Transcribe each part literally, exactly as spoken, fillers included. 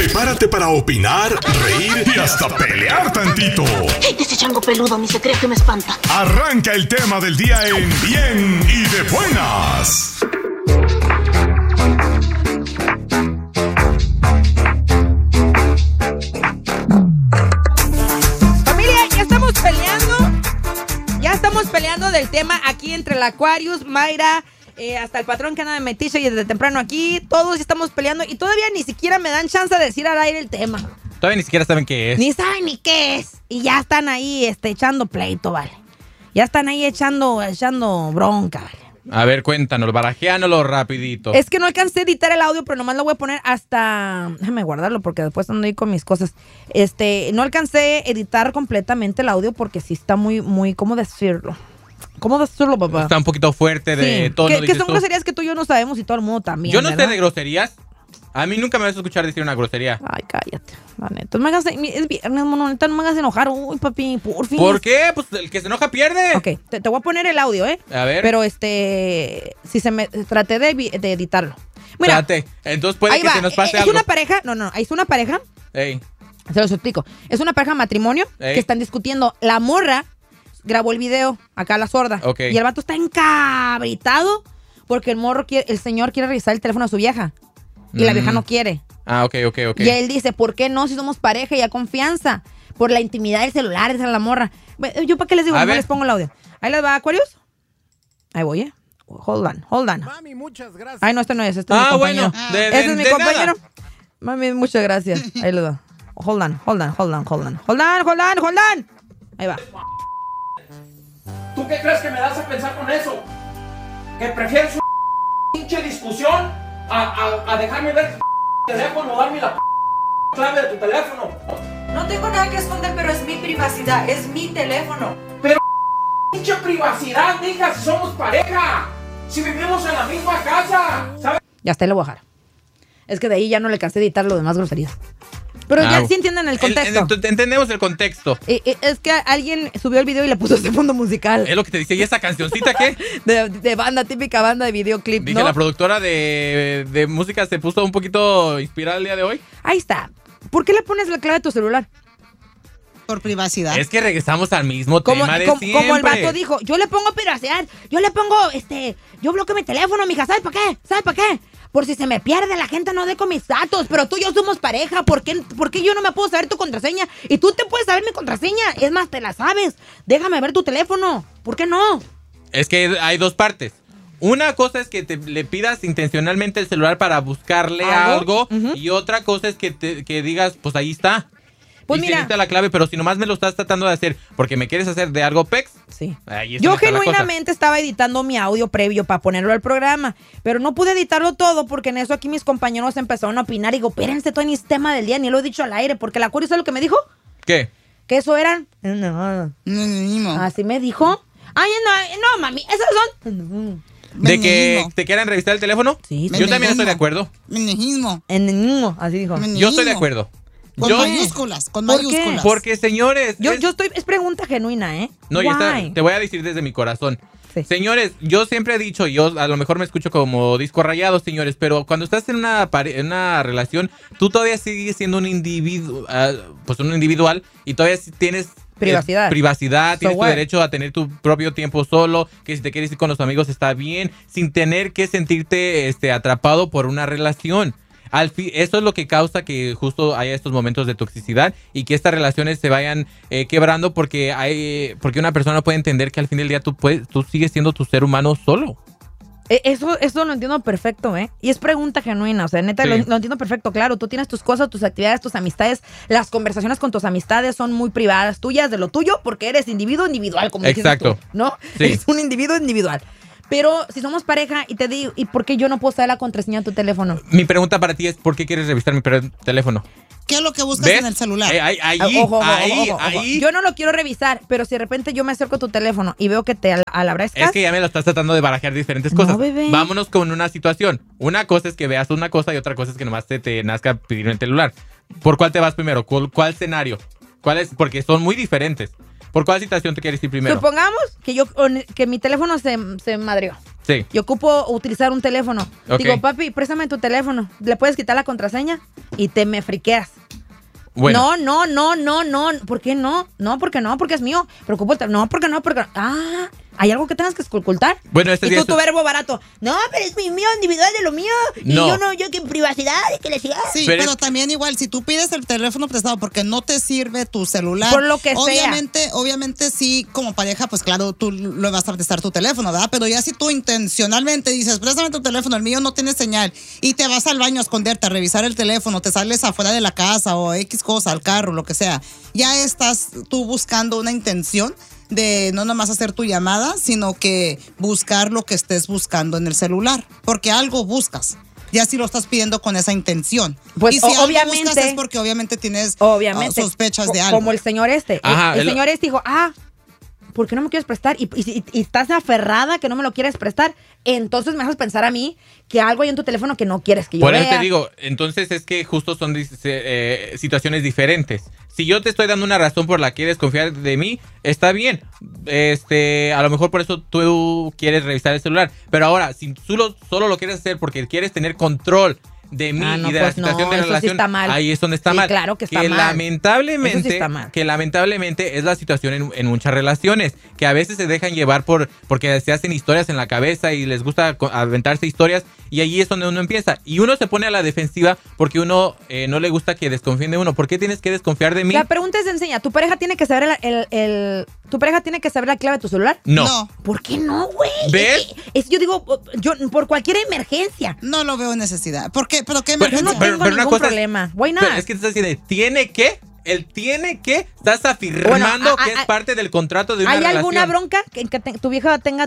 Prepárate para opinar, reír y hasta pelear tantito. Ese chango peludo ni se cree que me espanta. Arranca el tema del día en Bien y de Buenas. Familia, ya estamos peleando. Ya estamos peleando del tema aquí entre el Aquarius, Mayra, eh, hasta el patrón que anda de metiche y desde temprano aquí. Todos estamos peleando y todavía ni siquiera me dan chance de decir al aire el tema. Todavía ni siquiera saben qué es. Ni saben ni qué es. Y ya están ahí este, echando pleito, vale. Ya están ahí echando, echando bronca, vale. A ver, cuéntanos, barajéanoslo rapidito. Es que no alcancé a editar el audio, pero nomás lo voy a poner hasta... Déjame guardarlo porque después ando ahí con mis cosas. Este, no alcancé a editar completamente el audio porque sí está muy, muy... ¿Cómo decirlo? ¿Cómo decirlo, papá? Está un poquito fuerte de sí. tono. Que, que son tú. groserías que tú y yo no sabemos y todo el mundo también, Yo no ¿verdad? sé de groserías. A mí nunca me vas a escuchar decir una grosería. Ay, cállate, la neta. No me hagas, es viernes, mono, neta, no me hagas enojar. Uy, papi, por fin. ¿Por qué? Pues el que se enoja pierde. Ok, te, te voy a poner el audio, ¿eh? A ver. Pero este, si se me, traté de, de editarlo. Mira, Espérate, entonces puede ahí que va. se nos pase es algo. una pareja, no, no, es una pareja, Ey. se los explico. Es una pareja matrimonio Ey. que están discutiendo. La morra grabó el video, acá la sorda. Ok. Y el vato está encabritado porque el morro quiere, el señor quiere revisar el teléfono a su vieja. Y Mm. la vieja no quiere. Ah, ok, ok, ok. Y él dice, ¿por qué no? Si somos pareja y hay confianza. Por la intimidad del celular, esa es la morra. Bueno, ¿yo para qué les digo? A No ver. les pongo el audio. Ahí les va, Aquarius. Ahí voy, ¿eh? Hold on, hold on. Mami, muchas gracias. Ay, no, este no es, este es Ah, mi compañero. bueno, de- de- Este es mi de compañero. nada. Mami, muchas gracias. Ahí les va. Hold on, hold on, hold on, hold on. Hold on, hold on, hold on. Ahí va. ¿Tú qué crees que me das a pensar con eso? ¿Que prefieres una pinche discusión a, a, a dejarme ver tu teléfono o darme la clave de tu teléfono? No tengo nada que esconder, pero es mi privacidad, es mi teléfono. Pero pinche privacidad, mija, si somos pareja, si vivimos en la misma casa, ¿sabes? Ya está, le voy a bajar. Es que de ahí ya no le cansé de editar lo demás groserías. Pero Ah, ya sí entienden el contexto. el- el- entendemos el contexto. Eh, eh, es que alguien subió el video y le puso este fondo musical. Es lo que te dice. ¿Y esa cancioncita qué? De, de banda, típica banda de videoclip, Dije, ¿no? la productora de, de música se puso un poquito inspirada el día de hoy. Ahí está. ¿Por qué le pones la clave de tu celular? Por privacidad. Es que regresamos al mismo Como, tema de como, siempre. como el vato dijo, yo le pongo privacidad, yo le pongo, este, yo bloqueo mi teléfono, mija, ¿sabes para qué? ¿Sabes para qué? Por si se me pierde, la gente no dé con mis datos, pero tú y yo somos pareja, ¿por qué, ¿por qué yo no me puedo saber tu contraseña? Y tú te puedes saber mi contraseña, es más, te la sabes, déjame ver tu teléfono, ¿por qué no? Es que hay dos partes. Una cosa es que te, le pidas intencionalmente el celular para buscarle ¿Algo? algo. Ujú. Y otra cosa es que, te, que digas, pues ahí está. Pues y mira. si necesitas la clave, pero si nomás me lo estás tratando de hacer porque me quieres hacer de algo pex, Sí. ahí es Yo donde está la cosa. genuinamente estaba editando mi audio previo para ponerlo al programa, pero no pude editarlo todo porque en eso aquí mis compañeros empezaron a opinar y digo, espérense, todo ni es tema del día, ni lo he dicho al aire, porque la Aquarius, ¿sabes lo que me dijo? ¿Qué? Que eso eran... No, Venenimo. así me dijo. Ay, no, no, mami, esas son... ¿De que Venenimo. te quieran revisar el teléfono? Sí, sí. Yo también estoy de acuerdo. Venenimo. En así dijo. Yo estoy de acuerdo. Con Yo, mayúsculas, con ¿Por qué? mayúsculas. porque, señores... Yo, es- yo estoy, es pregunta genuina, ¿eh? No, yo está- Why? te voy a decir desde mi corazón. Sí. Señores, yo siempre he dicho, yo a lo mejor me escucho como disco rayado, señores, pero cuando estás en una pare- en una relación, tú todavía sigues siendo un individuo, ah, pues un individual, y todavía sí tienes Privacidad. eh, privacidad, tienes So tu what? derecho a tener tu propio tiempo solo, que si te quieres ir con los amigos está bien, sin tener que sentirte este atrapado por una relación. Al fin, eso es lo que causa que justo haya estos momentos de toxicidad y que estas relaciones se vayan eh, quebrando porque hay porque una persona no puede entender que al fin del día tú puedes tú sigues siendo tu ser humano solo. Eh, Eso, eso lo entiendo perfecto, ¿eh? Y es pregunta genuina, o sea, neta, Sí. lo, lo entiendo perfecto, claro. Tú tienes tus cosas, tus actividades, tus amistades. Las conversaciones con tus amistades son muy privadas, tuyas, de lo tuyo, porque eres individuo individual, como dices Exacto. tú, ¿no? Sí. Eres un individuo individual. Pero si somos pareja y te digo, ¿y por qué yo no puedo saber la contraseña de tu teléfono? Mi pregunta para ti es ¿por qué quieres revisar mi per- teléfono? ¿Qué es lo que buscas ¿Ves? en el celular? Eh, ahí, ahí, Ah, ojo, ojo, ahí, ojo, ojo, ojo. ahí. Yo no lo quiero revisar, pero si de repente yo me acerco a tu teléfono y veo que te al- alabrescas. Es que ya me lo estás tratando de barajar diferentes No, cosas. bebé. Vámonos con una situación. Una cosa es que veas una cosa y otra cosa es que nomás te, te nazca pedir el celular. ¿Por cuál te vas primero? ¿Cuál, cuál escenario? ¿Cuál es? Porque son muy diferentes. ¿Por cuál situación te quieres ir primero? Supongamos que yo que mi teléfono se, se madreó. Sí. Yo ocupo utilizar un teléfono. Ok. Digo, papi, préstame tu teléfono. ¿Le puedes quitar la contraseña? Y te me friqueas. Bueno. No, no, no, no, no. ¿Por qué no? No, porque no, porque es mío. Pero ocupo el tel- No, porque no, porque... Ah, ¿hay algo que tengas que ocultar? Bueno, este y día tú, tu estu- verbo barato. No, pero es mi mío individual de lo mío. Y No. yo no, yo que en privacidad y que le siga. Sí, Pero pero, es- también igual, si tú pides el teléfono prestado porque no te sirve tu celular. Por lo que sea. obviamente, Obviamente, sí, como pareja, pues claro, tú le vas a prestar tu teléfono, ¿verdad? Pero ya si tú intencionalmente dices, préstame tu teléfono, el mío no tiene señal, y te vas al baño a esconderte, a revisar el teléfono, te sales afuera de la casa o X cosa, al carro, lo que sea, ya estás tú buscando una intención de no nomás hacer tu llamada, sino que buscar lo que estés buscando en el celular, porque algo buscas. Ya si lo estás pidiendo con esa intención. Pues, y si o- algo obviamente- buscas es porque obviamente tienes Obviamente. ah, sospechas de Co- algo. Como el señor este. El- Ajá, el, el- señor este dijo, ah, ¿por qué no me quieres prestar? Y, y- y estás aferrada que no me lo quieres prestar. Entonces me haces pensar a mí que algo hay en tu teléfono que no quieres que yo Por eso vea. te digo, entonces es que justo son dis- eh, situaciones diferentes. Si yo te estoy dando una razón por la que desconfiar de mí, está bien. Este, a lo mejor por eso tú quieres revisar el celular. Pero ahora, si tú lo- solo lo quieres hacer porque quieres tener control de mí Ah, no, y de pues la situación no, de la eso sí relación, está mal. ahí es donde está Sí, mal. claro que está que mal. lamentablemente, Eso sí está mal. que lamentablemente es la situación en, en muchas relaciones, que a veces se dejan llevar por porque se hacen historias en la cabeza y les gusta co- aventarse historias, y ahí es donde uno empieza. Y uno se pone a la defensiva porque uno eh, no le gusta que desconfíen de uno. ¿Por qué tienes que desconfiar de mí? La pregunta es sencilla. ¿Tu pareja tiene que saber el, el- el- tu pareja tiene que saber la clave de tu celular? No. No, ¿Por qué no, güey? ¿Ves? Es que- es- yo digo, yo por cualquier emergencia. no lo veo necesidad. ¿Por qué? ¿Pero qué Pero- Yo no emergencia? pero- tengo pero una ningún cosa es- problema. Why not? Pero es que te estás diciendo, ¿tiene que? El tiene que, estás afirmando Bueno, a- que a- es parte del contrato de una ¿Hay relación. alguna bronca que, que te- tu vieja tenga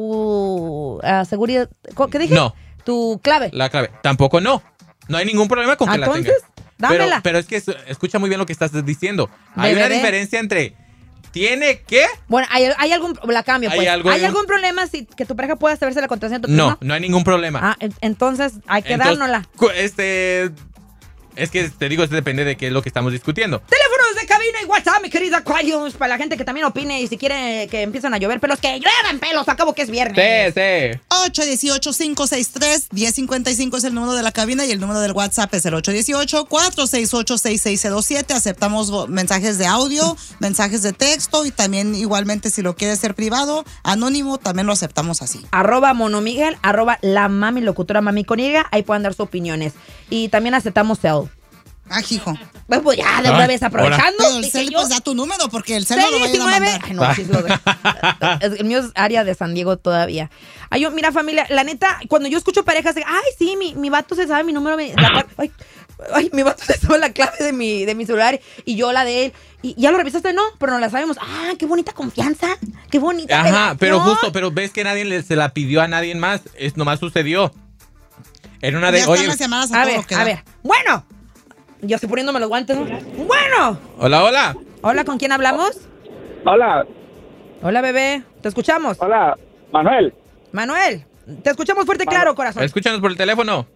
tu ah, seguridad? co- ¿Qué dije? No. Tu clave. La clave. Tampoco no. No hay ningún problema con que la Entonces, tengas. dámela. Pero, pero es que es- escucha muy bien lo que estás diciendo. Hay Bebé. una diferencia entre tiene que. Bueno, ¿hay, hay algún... La cambio, ¿Hay pues. algo- ¿Hay algún problema si que tu pareja pueda saberse la contraseña de tu No, teléfono? no hay ningún problema. Ah, en- entonces hay que Entonces, dárnosla. cu- Este. Es que te digo, esto depende de qué es lo que estamos discutiendo. Teléfonos de cabina y WhatsApp, mi querida Aquarius, para la gente que también opine y si quiere que empiecen a llover pelos, que lluevan pelos, acabo que es viernes. Sí, sí. ocho uno ocho, cinco seis tres, uno cero cinco cinco es el número de la cabina y el número del WhatsApp es el ocho uno ocho, cuatro seis ocho, seis seis cero siete. Aceptamos vo- mensajes de audio, mensajes de texto y también igualmente si lo quiere ser privado, anónimo, también lo aceptamos así. Arroba monomiguel, arroba la mami locutora mami con Y, ahí pueden dar sus opiniones. Y también aceptamos cel. Ah, hijo. Pues, pues ya, de Ay, una vez aprovechando. Pero el dije cel, yo, pues da tu número porque el cel no lo vayan a seis diecinueve. mandar. Ay, no, sí, es lo de- es- el mío es área de San Diego todavía. Ay, yo, mira, familia, la neta, cuando yo escucho parejas de, ay, sí, mi, mi vato se sabe mi número, mi- la cla- ay, ay, mi vato se sabe la clave de mi, de mi celular y yo la de él. Y ya lo revisaste, no, pero no la sabemos. Ah, qué bonita confianza, qué bonita Ajá, relación. pero justo, pero ves que nadie le- se la pidió a nadie más. Es nomás sucedió. En una de. Ya están Oye, las llamadas a, A todo ver, lo que a da. ver. Bueno, yo estoy poniéndome los guantes, ¿no? Bueno. hola, hola. Hola, ¿con quién hablamos? Hola, Hola, bebé. Te escuchamos. hola, Manuel. Manuel, te escuchamos fuerte y claro, corazón. Escúchanos por el teléfono.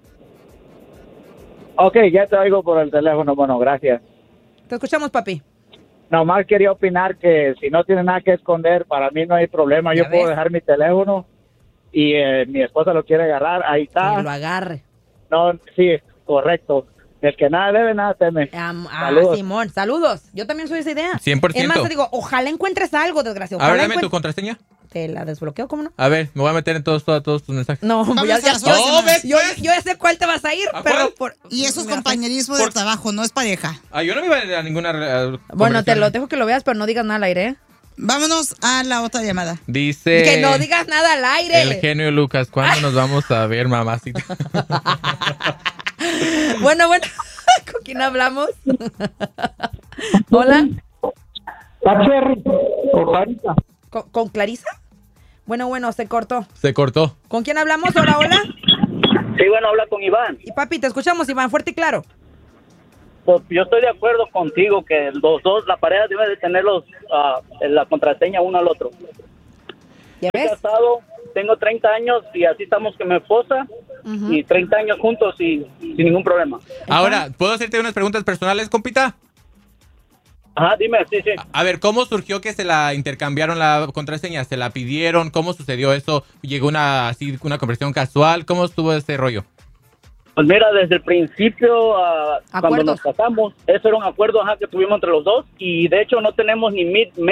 Ok, ya te oigo por el teléfono, bueno, gracias. Te escuchamos, papi. Nomás quería opinar que si no tiene nada que esconder, para mí no hay problema. Ya Yo puedo ves. dejar mi teléfono y eh, mi esposa lo quiere agarrar, ahí Que lo está. agarre. No, sí, correcto. El que nada debe, nada teme. Am- ah, Saludos. Simón, saludos. Yo también soy esa idea. cien por ciento. Es más, te digo, ojalá encuentres algo, desgraciado. A ver, Ojalá dame tu encuent- contraseña. Te la desbloqueo, ¿cómo no? A ver, me voy a meter en todos, todos, todos tus mensajes. No, Vamos ya, a ya, las yo, otras yo, llamadas. yo, yo ya sé cuál te vas a ir, ¿A pero cuál? por... Y eso es Mira, compañerismo Por- de trabajo, no es pareja. Ah, yo no me iba a ir a ninguna. eh, Bueno, te conversación. lo dejo que lo veas, pero no digas nada al aire, ¿eh? Vámonos a la otra llamada. Dice. Que no digas nada al aire. El genio Lucas, ¿cuándo nos vamos a ver, mamacita? Bueno, bueno, ¿con quién hablamos? Hola, La Cherry, cortadita. ¿Con, con Clarisa? Bueno, bueno, se cortó. Se cortó. ¿Con quién hablamos? Hola, hola. Sí, bueno, habla con Iván. Y papi, te escuchamos, Iván, fuerte y claro. Pues yo estoy de acuerdo contigo que los dos, la pareja debe de tener los, ah, la contraseña uno al otro. ¿Ya Estoy ves? casado, tengo treinta años y así estamos con mi esposa Ujú. y treinta años juntos y sin ningún problema. Ahora, ¿puedo hacerte unas preguntas personales, compita? Ajá, dime, sí, sí. A ver, ¿cómo surgió que se la intercambiaron la contraseña? ¿Se la pidieron? ¿Cómo sucedió eso? ¿Llegó una así una conversación casual? ¿Cómo estuvo ese rollo? Pues mira, desde el principio, uh, cuando Acuerdos. nos casamos, eso era un acuerdo ajá, que tuvimos entre los dos y de hecho no tenemos ni mid